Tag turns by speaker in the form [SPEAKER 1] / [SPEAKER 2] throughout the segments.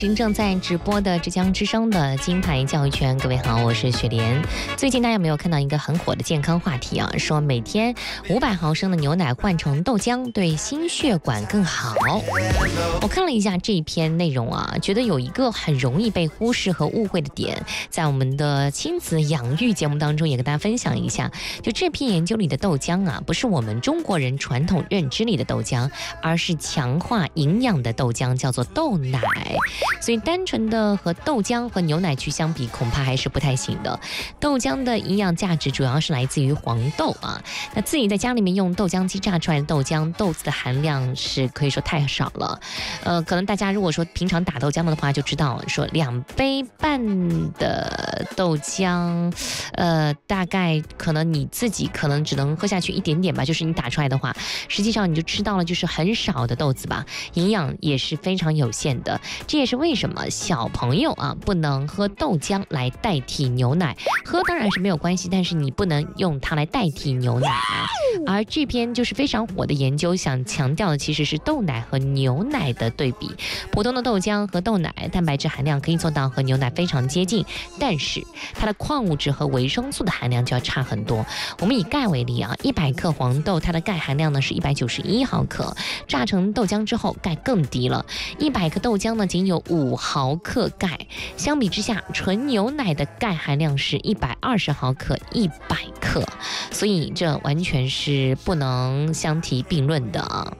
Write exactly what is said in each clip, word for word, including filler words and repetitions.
[SPEAKER 1] 您正在直播的浙江之声的金牌教育圈，各位好，我是雪莲。最近大家有没有看到一个很火的健康话题啊？说每天五百毫升的牛奶换成豆浆对心血管更好。我看了一下这一篇内容啊，觉得有一个很容易被忽视和误会的点，在我们的亲子养育节目当中也跟大家分享一下。就这篇研究里的豆浆啊，不是我们中国人传统认知里的豆浆，而是强化营养的豆浆，叫做豆奶。所以单纯的和豆浆和牛奶去相比，恐怕还是不太行的。豆浆的营养价值主要是来自于黄豆啊，那自己在家里面用豆浆机榨出来的豆浆，豆子的含量是可以说太少了。呃，可能大家如果说平常打豆浆的话，就知道说两杯半的豆浆，呃，大概可能你自己可能只能喝下去一点点吧，就是你打出来的话，实际上你就吃到了就是很少的豆子吧，营养也是非常有限的。这也是为什么小朋友啊不能喝豆浆来代替牛奶，喝当然是没有关系，但是你不能用它来代替牛奶。而这篇就是非常火的研究，想强调的其实是豆奶和牛奶的对比。普通的豆浆和豆奶蛋白质含量可以做到和牛奶非常接近，但是它的矿物质和维生素的含量就要差很多。我们以钙为例啊，一百克黄豆它的钙含量呢是一百九十一毫克，榨成豆浆之后钙更低了，一百克豆浆呢仅有五毫克钙，相比之下纯牛奶的钙含量是一百二十毫克一百克，所以这完全是不能相提并论的啊。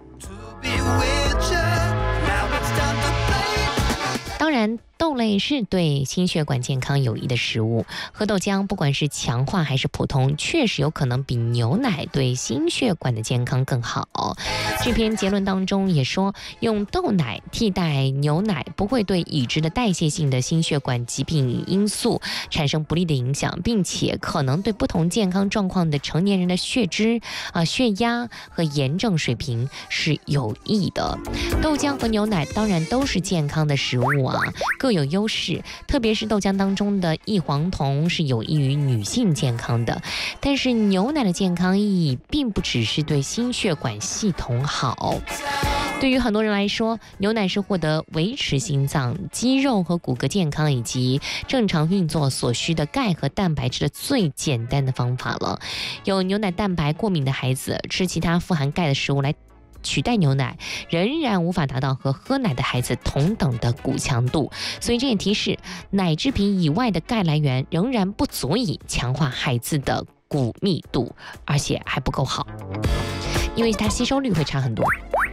[SPEAKER 1] 当然豆类是对心血管健康有益的食物，喝豆浆不管是强化还是普通，确实有可能比牛奶对心血管的健康更好。这篇结论当中也说，用豆奶替代牛奶不会对已知的代谢性的心血管疾病因素产生不利的影响，并且可能对不同健康状况的成年人的血脂、啊、血压和炎症水平是有益的。豆浆和牛奶当然都是健康的食物啊，各有优势，特别是豆浆当中的异黄酮是有益于女性健康的。但是牛奶的健康意义并不只是对心血管系统好。对于很多人来说，牛奶是获得维持心脏、肌肉和骨骼健康以及正常运作所需的钙和蛋白质的最简单的方法了。有牛奶蛋白过敏的孩子吃其他富含钙的食物来取代牛奶，仍然无法达到和喝奶的孩子同等的骨强度，所以这也提示奶制品以外的钙来源仍然不足以强化孩子的骨密度，而且还不够好，因为它吸收率会差很多。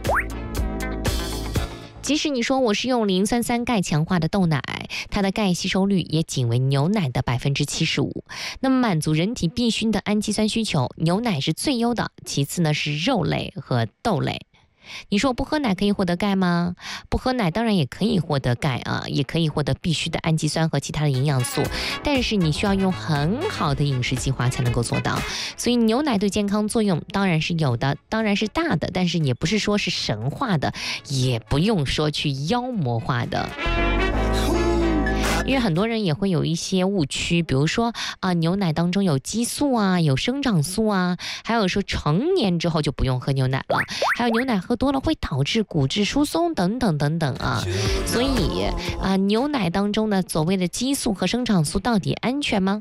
[SPEAKER 1] 即使你说我是用磷酸三钙强化的豆奶，它的钙吸收率也仅为牛奶的百分之七十五。那么满足人体必需的氨基酸需求，牛奶是最优的，其次呢是肉类和豆类。你说不喝奶可以获得钙吗？不喝奶当然也可以获得钙啊，也可以获得必需的氨基酸和其他的营养素，但是你需要用很好的饮食计划才能够做到。所以牛奶对健康作用当然是有的，当然是大的，但是也不是说是神话的，也不用说去妖魔化的。因为很多人也会有一些误区，比如说啊、呃，牛奶当中有激素啊，有生长素啊，还有说成年之后就不用喝牛奶了，还有牛奶喝多了会导致骨质疏松等等等等啊。所以啊、呃，牛奶当中的所谓的激素和生长素到底安全吗？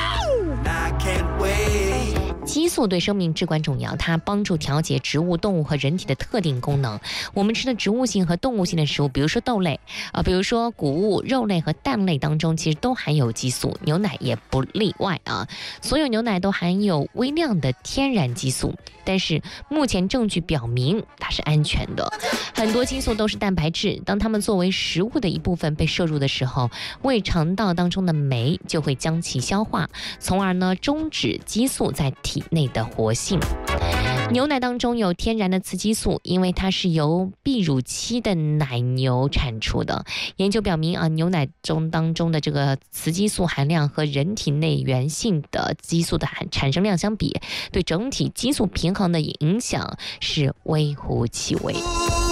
[SPEAKER 1] 激素对生命至关重要，它帮助调节植物、动物和人体的特定功能。我们吃的植物性和动物性的食物，比如说豆类啊、呃，比如说谷物、肉类和蛋类当中，其实都含有激素，牛奶也不例外啊。所有牛奶都含有微量的天然激素，但是目前证据表明它是安全的。很多激素都是蛋白质，当它们作为食物的一部分被摄入的时候，胃肠道当中的酶就会将其消化，从而呢终止激素在体内的活性。牛奶当中有天然的雌激素，因为它是由泌乳期的奶牛产出的。研究表明啊，牛奶中当中的这个雌激素含量和人体内源性的激素的产生量相比，对整体激素平衡的影响是微乎其微。